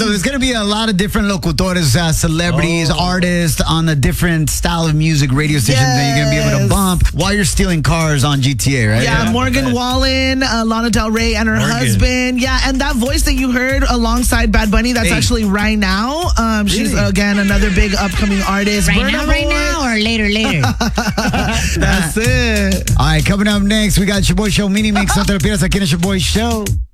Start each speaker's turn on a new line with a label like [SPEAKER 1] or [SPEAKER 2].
[SPEAKER 1] there's going to be a lot of different locutores, celebrities, artists on a different style of music, radio stations that you're going to be able to bump while you're stealing cars on GTA, right?
[SPEAKER 2] Yeah, Morgan Wallen, Lana Del Rey, and her husband. Yeah, and that voice that you heard alongside Bad Bunny, that's actually Right Now. She's, again, another big upcoming artist.
[SPEAKER 3] Right now, or later?
[SPEAKER 2] That's it.
[SPEAKER 1] All right, coming up next, we got your boy Show Mini Mix. No te lo pierdas aquí en your boy Show.